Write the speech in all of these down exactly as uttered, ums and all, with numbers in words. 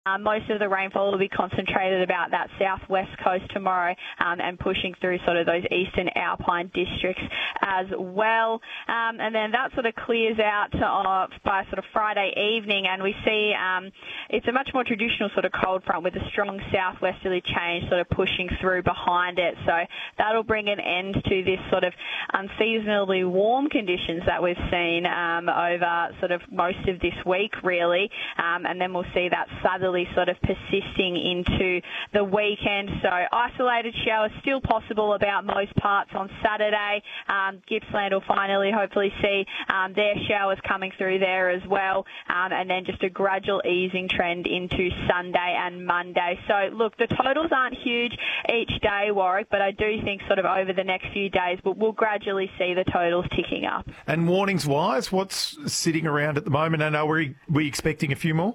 Uh, most of the rainfall will be concentrated about that southwest coast tomorrow um, and pushing through sort of those eastern alpine districts as well. Um, and then that sort of clears out uh, by sort of Friday evening, and we see um, it's a much more traditional sort of cold front with a strong southwesterly change sort of pushing through behind it. So that'll bring an end to this sort of unseasonably warm conditions that we've seen um, over sort of most of this week, really. Um, and then we'll see that southerly sort of persisting into the weekend. So isolated showers still possible about most parts on Saturday. Um, Gippsland will finally hopefully see um, their showers coming through there as well. Um, and then just a gradual easing trend into Sunday and Monday. So look, the totals aren't huge each day, Warwick, but I do think sort of over the next few days we'll, we'll gradually see the totals ticking up. And warnings-wise, what's sitting around at the moment? And are we, we expecting a few more?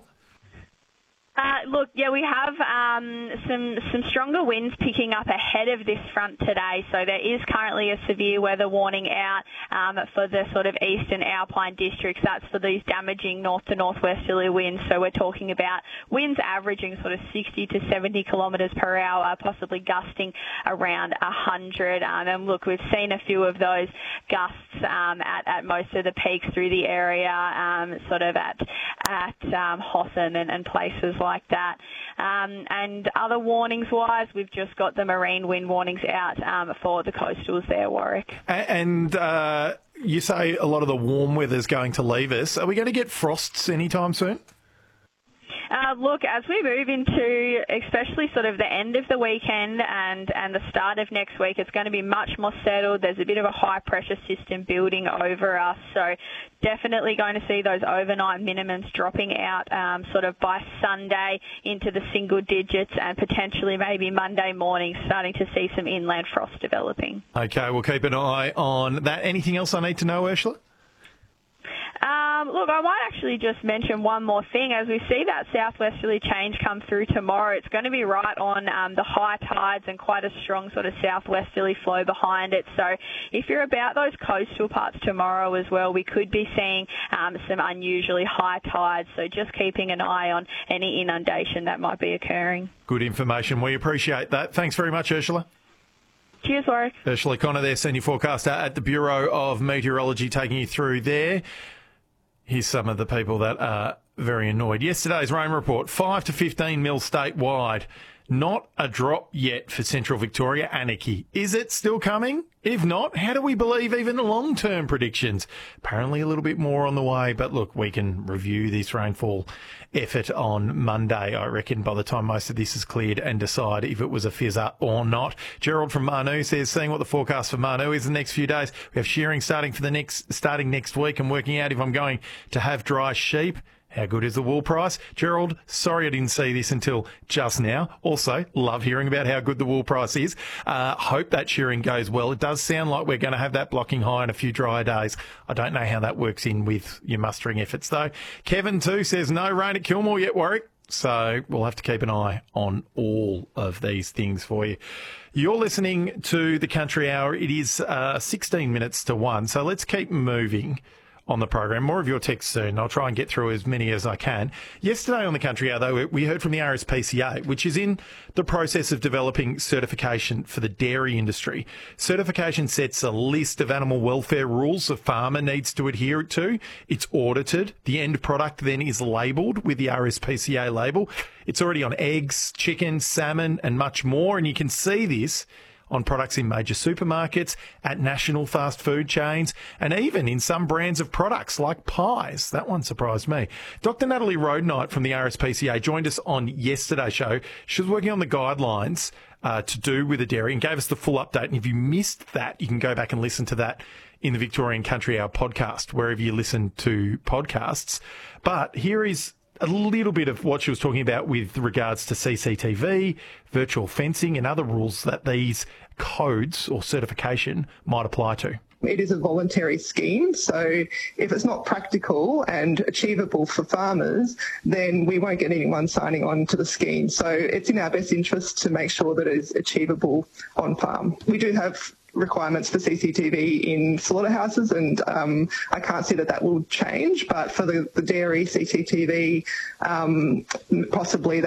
Uh, look, yeah, we have um, some some stronger winds picking up ahead of this front today. So there is currently a severe weather warning out um, for the sort of eastern alpine districts. That's for these damaging north to northwesterly winds. So we're talking about winds averaging sort of sixty to seventy kilometres per hour, possibly gusting around one hundred. Um, and look, we've seen a few of those gusts um, at, at most of the peaks through the area, um, sort of at at um, Hotham and, and places like like that. Um, and other warnings-wise, we've just got the marine wind warnings out um, for the coastals there, Warwick. And uh, you say a lot of the warm weather's going to leave us. Are we going to get frosts anytime soon? Uh, look, as we move into especially sort of the end of the weekend and, and the start of next week, it's going to be much more settled. There's a bit of a high-pressure system building over us, so definitely going to see those overnight minimums dropping out um, sort of by Sunday into the single digits, and potentially maybe Monday morning starting to see some inland frost developing. Okay, we'll keep an eye on that. Anything else I need to know, Ursula? Um, look, I might actually just mention one more thing. As we see that southwesterly change come through tomorrow, it's going to be right on um, the high tides and quite a strong sort of southwesterly flow behind it. So if you're about those coastal parts tomorrow as well, we could be seeing um, some unusually high tides. So just keeping an eye on any inundation that might be occurring. Good information. We appreciate that. Thanks very much, Ursula. Cheers, Warwick. Ursula Connor there, Senior Forecaster at the Bureau of Meteorology, taking you through there. Here's some of the people that are very annoyed. Yesterday's rain report, five to fifteen mil statewide. Not a drop yet for Central Victoria. Anarchy. Is it still coming? If not, how do we believe even the long-term predictions? Apparently a little bit more on the way, but look, we can review this rainfall effort on Monday, I reckon, by the time most of this is cleared, and decide if it was a fizzer or not. Gerald from Manu says, seeing what the forecast for Manu is the next few days, we have shearing starting for the next starting next week and working out if I'm going to have dry sheep. How good is the wool price? Gerald, sorry I didn't see this until just now. Also, love hearing about how good the wool price is. Uh, hope that shearing goes well. It does sound like we're going to have that blocking high in a few drier days. I don't know how that works in with your mustering efforts, though. Kevin, too, says no rain at Kilmore yet, Warwick. So we'll have to keep an eye on all of these things for you. You're listening to The Country Hour. It is uh, sixteen minutes to one, so let's keep moving on the program. More of your texts soon. I'll try and get through as many as I can. Yesterday on the Country Hour, though, we heard from the R S P C A, which is in the process of developing certification for the dairy industry. Certification sets a list of animal welfare rules a farmer needs to adhere to. It's audited. The end product then is labelled with the R S P C A label. It's already on eggs, chicken, salmon, and much more, and you can see this on products in major supermarkets, at national fast food chains, and even in some brands of products like pies. That one surprised me. Doctor Natalie Roadnight from the R S P C A joined us on yesterday's show. She was working on the guidelines uh, to do with the dairy and gave us the full update. And if you missed that, you can go back and listen to that in the Victorian Country Hour podcast, wherever you listen to podcasts. But here is a little bit of what she was talking about with regards to C C T V, virtual fencing, and other rules that these codes or certification might apply to. It is a voluntary scheme, so if it's not practical and achievable for farmers, then we won't get anyone signing on to the scheme. So it's in our best interest to make sure that it is achievable on farm. We do have requirements for C C T V in slaughterhouses, and um, I can't see that that will change. But for the, the dairy C C T V, um, possibly that